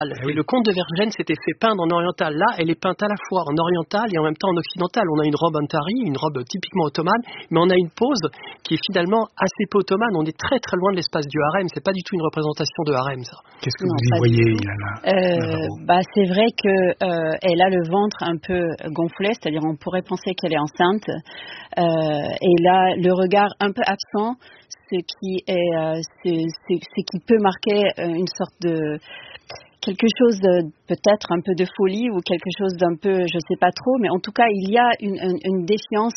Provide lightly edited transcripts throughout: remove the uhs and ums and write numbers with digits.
Et le comte de Vergennes s'était fait peindre en oriental. Là, elle est peinte à la fois en oriental et en même temps en occidental. On a une robe antari, une robe typiquement ottomane, mais on a une pose qui est finalement assez peu ottomane. On est très très loin de l'espace du harem. C'est pas du tout une représentation de harem, ça. Qu'est-ce que vous y voyez, Ilana? C'est vrai que elle a le ventre un peu gonflé, c'est-à-dire on pourrait penser qu'elle est enceinte. Et là, le regard un peu absent, ce qui peut marquer une sorte de quelque chose de peut-être un peu de folie ou quelque chose d'un peu, je sais pas trop, mais en tout cas il y a une défiance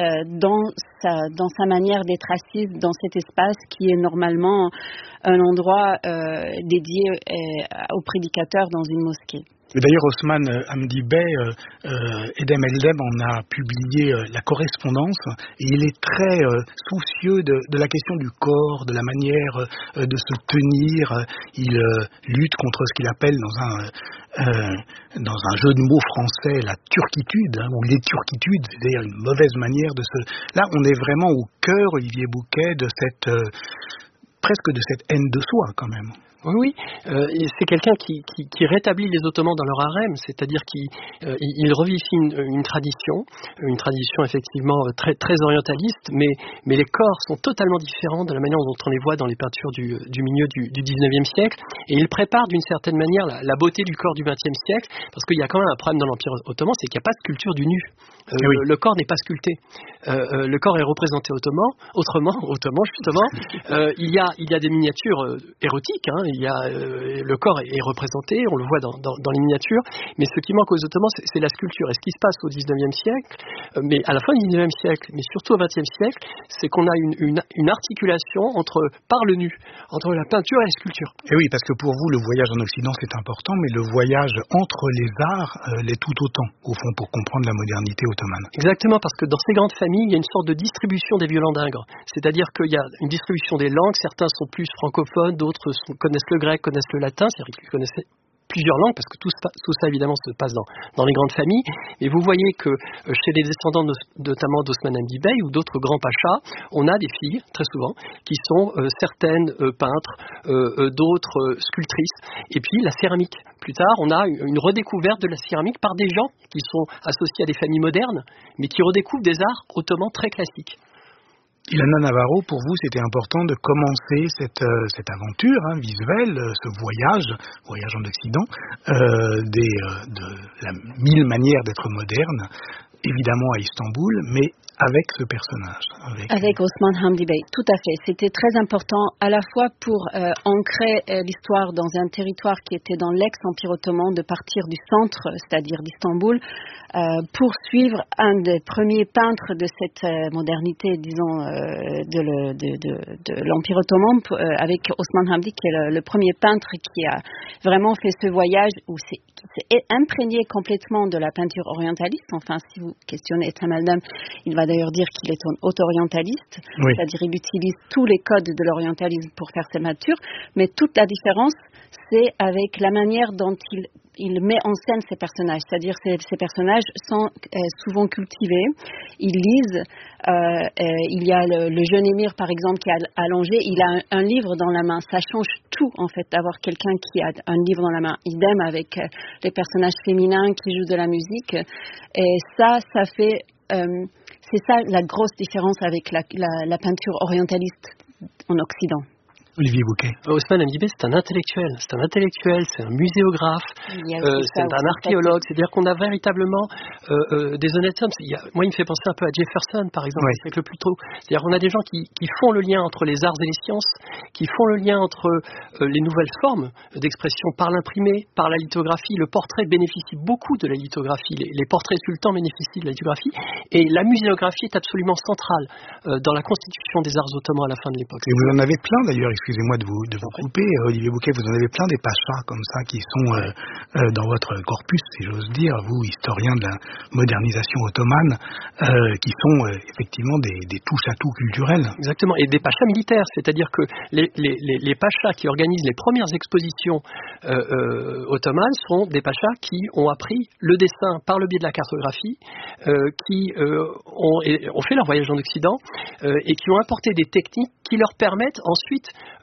dans sa manière d'être assise dans cet espace qui est normalement un endroit dédié aux prédicateurs dans une mosquée. Et d'ailleurs, Osman Hamdi Bey, Edem Eldem en a publié la correspondance et il est très soucieux de la question du corps, de la manière de se tenir. Il lutte contre ce qu'il appelle dans un jeu de mots français la turquitude, ou les turquitudes, c'est-à-dire une mauvaise manière de se... Là, on est vraiment au cœur, Olivier Bouquet, de presque de cette haine de soi quand même. Oui, c'est quelqu'un qui rétablit les Ottomans dans leur harem, c'est-à-dire qu'il revivifie une tradition effectivement très très orientaliste, mais les corps sont totalement différents de la manière dont on les voit dans les peintures du milieu du 19e siècle, et il prépare d'une certaine manière la beauté du corps du 20e siècle, parce qu'il y a quand même un problème dans l'Empire ottoman, c'est qu'il n'y a pas de sculpture du nu. Le corps n'est pas sculpté. Le corps est représenté autrement justement. Il y a des miniatures érotiques, hein. Le corps est représenté, on le voit dans les miniatures, mais ce qui manque aux Ottomans, c'est la sculpture. Et ce qui se passe au 19e siècle, mais à la fin du 19e siècle, mais surtout au 20e siècle, c'est qu'on a une articulation par le nu, entre la peinture et la sculpture. Et oui, parce que pour vous, le voyage en Occident, c'est important, mais le voyage entre les arts l'est tout autant, au fond, pour comprendre la modernité ottomane. Exactement, parce que dans ces grandes familles, il y a une sorte de distribution des violons d'ingres. C'est-à-dire qu'il y a une distribution des langues, certains sont plus francophones, d'autres connaissent le grec, connaissent le latin, c'est-à-dire qu'ils connaissent plusieurs langues, parce que tout ça évidemment se passe dans les grandes familles. Et vous voyez que chez les descendants notamment d'Osman Hamdi Bey ou d'autres grands pachas, on a des filles, très souvent, qui sont certaines peintres, d'autres sculptrices. Et puis la céramique. Plus tard, on a une redécouverte de la céramique par des gens qui sont associés à des familles modernes, mais qui redécouvrent des arts ottomans très classiques. Ilana Navarro, pour vous, c'était important de commencer cette aventure visuelle, ce voyage en Occident, de la mille manières d'être moderne, évidemment à Istanbul, mais avec ce personnage. Avec Osman Hamdi Bey, tout à fait. C'était très important à la fois pour ancrer l'histoire dans un territoire qui était dans l'ex-empire ottoman, de partir du centre, c'est-à-dire d'Istanbul, pour suivre un des premiers peintres de cette modernité, disons, de l'empire ottoman, avec Osman Hamdi, qui est le premier peintre qui a vraiment fait ce voyage où qui s'est imprégné complètement de la peinture orientaliste. Enfin, si vous questionnez Ethem Eldem, il va d'ailleurs dire qu'il est un auto-orientaliste, oui. C'est-à-dire il utilise tous les codes de l'orientalisme pour faire ses peintures, mais toute la différence, c'est avec la manière dont il met en scène ces personnages, c'est-à-dire ces personnages sont souvent cultivés, ils lisent, il y a le jeune émir par exemple qui est allongé, il a un livre dans la main, ça change tout en fait d'avoir quelqu'un qui a un livre dans la main, idem avec les personnages féminins qui jouent de la musique, et ça fait, c'est ça la grosse différence avec la peinture orientaliste en Occident. Olivier Bouquet. Osman Hamdi Bey, c'est un intellectuel, c'est un muséographe, c'est un archéologue, c'est-à-dire qu'on a véritablement des honnêtes hommes. Moi, il me fait penser un peu à Jefferson, par exemple, au siècle plus tôt. C'est-à-dire qu'on a des gens qui font le lien entre les arts et les sciences, qui font le lien entre les nouvelles formes d'expression par l'imprimé, par la lithographie. Le portrait bénéficie beaucoup de la lithographie, les portraits sultans bénéficient de la lithographie, et la muséographie est absolument centrale dans la constitution des arts ottomans à la fin de l'époque. Et vous en avez plein d'ailleurs, excusez-moi de vous couper, Olivier Bouquet, vous en avez plein des pachas comme ça qui sont dans votre corpus, si j'ose dire, vous, historien de la modernisation ottomane, qui sont effectivement des touches-à-tout culturels. Exactement, et des pachas militaires, c'est-à-dire que les pachas qui organisent les premières expositions ottomanes sont des pachas qui ont appris le dessin par le biais de la cartographie, qui ont fait leur voyage en Occident et qui ont apporté des techniques qui leur permettent ensuite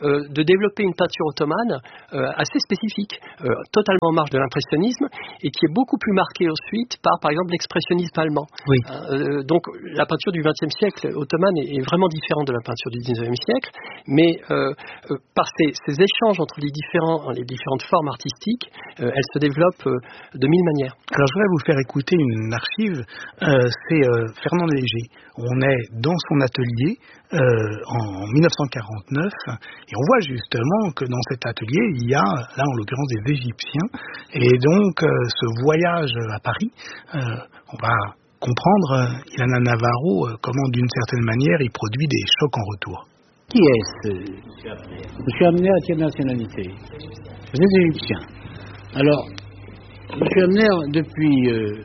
de développer une peinture ottomane assez spécifique, totalement en marge de l'impressionnisme, et qui est beaucoup plus marquée ensuite par exemple, l'expressionnisme allemand. Oui. Donc, la peinture du XXe siècle ottomane est vraiment différente de la peinture du XIXe siècle, mais par ces échanges entre les différentes formes artistiques, elle se développe de mille manières. Alors je voudrais vous faire écouter une archive, c'est Fernand Léger. On est dans son atelier en 1949 et on voit justement que dans cet atelier il y a là en l'occurrence des Égyptiens et donc ce voyage à Paris, on va comprendre Ilana Navarro comment d'une certaine manière il produit des chocs en retour. Qui est-ce, Monsieur Amner a quelle nationalité? Les Égyptiens. Alors, Monsieur Amner, depuis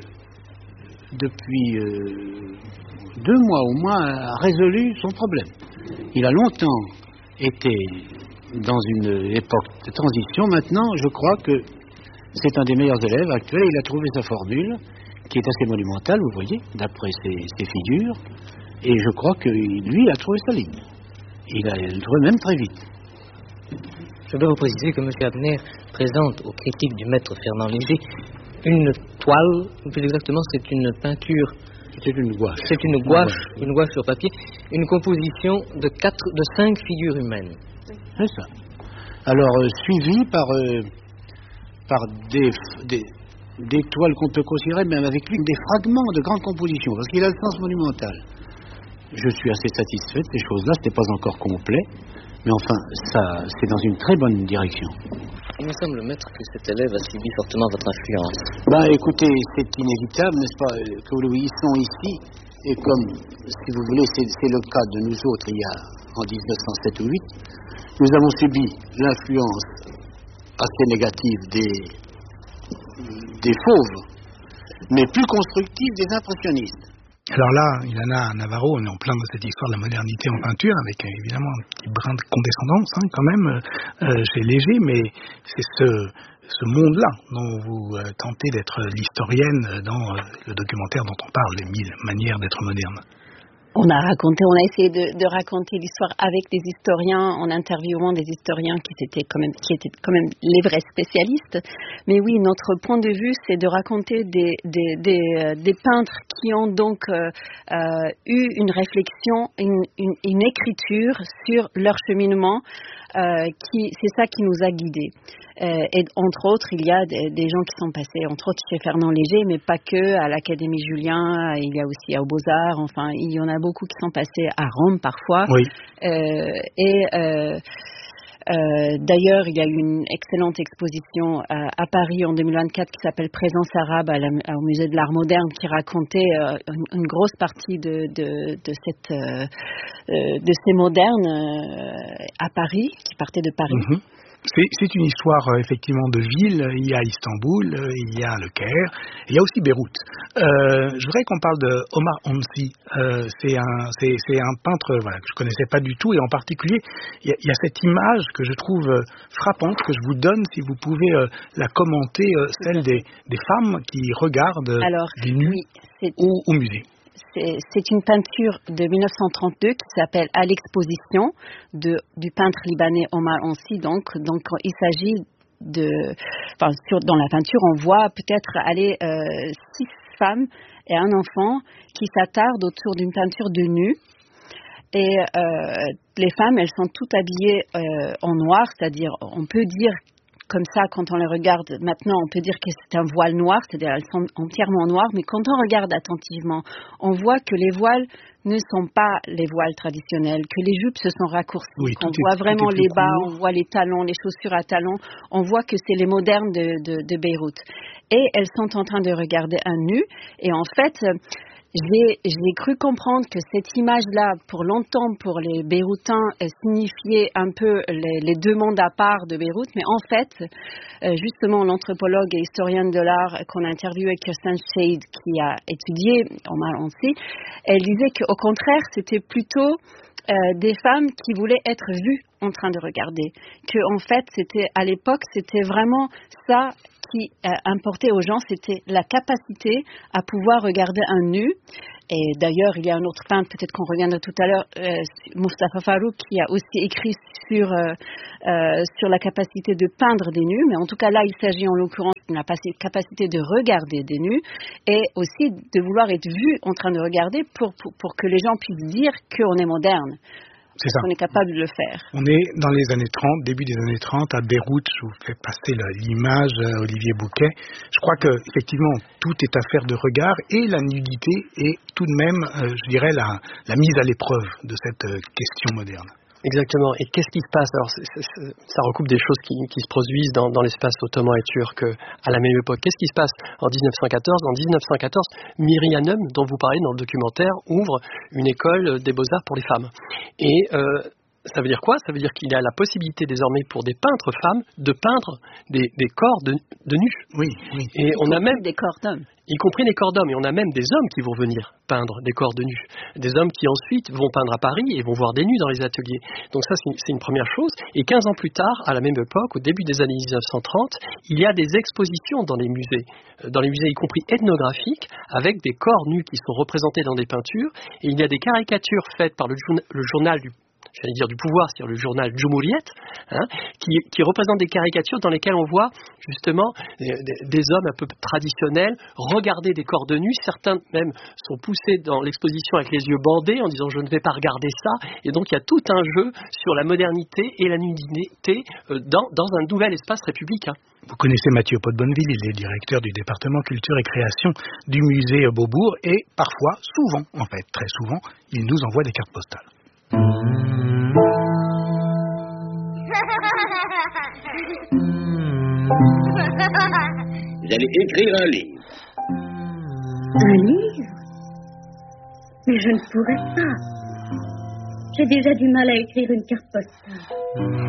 2 mois au moins, a résolu son problème. Il a longtemps été dans une époque de transition. Maintenant, je crois que c'est un des meilleurs élèves actuels. Il a trouvé sa formule, qui est assez monumentale, vous voyez, d'après ses figures. Et je crois que lui a trouvé sa ligne. Il a trouvé même très vite. Je dois vous préciser que M. Abner présente aux critiques du maître Fernand Léger une toile, ou plus exactement c'est une peinture. C'est une gouache. C'est une gouache sur papier, une composition de 5 figures humaines. C'est ça. Alors, suivi par des toiles qu'on peut considérer même avec lui des fragments de grandes compositions, parce qu'il a le sens monumental. Je suis assez satisfait de ces choses-là, ce n'est pas encore complet, mais enfin, ça, c'est dans une très bonne direction. Il me semble, maître, que cet élève a subi fortement votre influence. Ben, écoutez, c'est inévitable, n'est-ce pas, que ils sont ici, et comme, si vous voulez, c'est le cas de nous autres, il y a, en 1907 ou 8, nous avons subi l'influence assez négative des fauves, mais plus constructive des impressionnistes. Alors là, Ilana Navarro, on est en plein dans cette histoire de la modernité en peinture, avec évidemment un petit brin de condescendance quand même chez Léger, mais c'est ce monde-là dont vous tentez d'être l'historienne dans le documentaire dont on parle, les 1000 manières d'être moderne. On a essayé de raconter l'histoire avec des historiens, en interviewant des historiens qui étaient quand même les vrais spécialistes. Mais oui, notre point de vue, c'est de raconter des peintres qui ont donc eu une réflexion, une écriture sur leur cheminement. C'est ça qui nous a guidés. Et entre autres, il y a des gens qui sont passés, entre autres chez Fernand Léger, mais pas que, à l'Académie Julien, il y a aussi aux Beaux-Arts, enfin, il y en a beaucoup qui sont passés à Rome parfois. Oui. D'ailleurs, il y a eu une excellente exposition à Paris en 2024 qui s'appelle Présence arabe au Musée de l'Art moderne, qui racontait une grosse partie de ces modernes à Paris, qui partaient de Paris. Mm-hmm. C'est une histoire effectivement de ville. Il y a Istanbul, il y a le Caire, il y a aussi Beyrouth. Je voudrais qu'on parle de Omar Hamsi. C'est un peintre que je connaissais pas du tout, et en particulier il y a cette image que je trouve frappante, que je vous donne si vous pouvez la commenter, celle des femmes qui regardent des nus au musée. C'est une peinture de 1932 qui s'appelle À l'exposition du peintre libanais Omar Hamsi. Donc il s'agit dans la peinture, on voit peut-être 6 femmes et un enfant qui s'attardent autour d'une peinture de nu. Et les femmes, elles sont toutes habillées en noir, c'est-à-dire on peut dire comme ça, quand on les regarde maintenant, on peut dire que c'est un voile noir, c'est-à-dire elles sont entièrement noires, mais quand on regarde attentivement, on voit que les voiles ne sont pas les voiles traditionnels, que les jupes se sont raccourcies, qu'on voit vraiment les bas, on voit les talons, les chaussures à talons, on voit que c'est les modernes de Beyrouth. Et elles sont en train de regarder un nu, et en fait, j'ai cru comprendre que cette image-là, pour longtemps, pour les Beyrouthins, signifiait un peu les 2 mondes à part de Beyrouth. Mais en fait, justement, l'anthropologue et historienne de l'art qu'on a interviewé, Kirsten Shade, qui a étudié Omar Hamsi, elle disait qu'au contraire, c'était plutôt des femmes qui voulaient être vues en train de regarder. Que en fait, à l'époque, c'était vraiment ça qui importait aux gens, c'était la capacité à pouvoir regarder un nu. Et d'ailleurs, il y a un autre peintre, peut-être qu'on reviendra tout à l'heure, Mustafa Farooq, qui a aussi écrit sur la capacité de peindre des nus. Mais en tout cas, là, il s'agit en l'occurrence d'une capacité de regarder des nus et aussi de vouloir être vu en train de regarder pour que les gens puissent dire qu'on est moderne. C'est ça. On est capable de le faire. On est dans les années 30, début des années 30, à Beyrouth. Je vous fais passer l'image, Olivier Bouquet. Je crois que effectivement tout est affaire de regard et la nudité est tout de même, je dirais, la mise à l'épreuve de cette question moderne. Exactement. Et qu'est-ce qui se passe? Alors, ça recoupe des choses qui se produisent dans l'espace ottoman et turc à la même époque. Qu'est-ce qui se passe en 1914? En 1914, Miri Hanım, dont vous parlez dans le documentaire, ouvre une école des beaux-arts pour les femmes. Et ça veut dire quoi? Ça veut dire qu'il y a la possibilité désormais pour des peintres femmes de peindre des corps de nus. Oui. Et on a même des corps d'hommes. Y compris des corps d'hommes. Et on a même des hommes qui vont venir peindre des corps de nus. Des hommes qui ensuite vont peindre à Paris et vont voir des nus dans les ateliers. Donc ça, c'est une première chose. Et 15 ans plus tard, à la même époque, au début des années 1930, il y a des expositions dans les musées y compris ethnographiques, avec des corps nus qui sont représentés dans des peintures. Et il y a des caricatures faites par le journal du pouvoir, c'est-à-dire le journal Cumhuriyet, qui représente des caricatures dans lesquelles on voit justement des hommes un peu traditionnels regarder des corps de nus. Certains même sont poussés dans l'exposition avec les yeux bandés en disant je ne vais pas regarder ça. Et donc il y a tout un jeu sur la modernité et la nudité dans un nouvel espace républicain. Vous connaissez Mathieu Pot-Bonneville, il est directeur du département culture et création du musée Beaubourg et parfois, souvent en fait, très souvent, il nous envoie des cartes postales. Vous allez écrire un livre. Un livre? Mais je ne pourrais pas. J'ai déjà du mal à écrire une carte postale.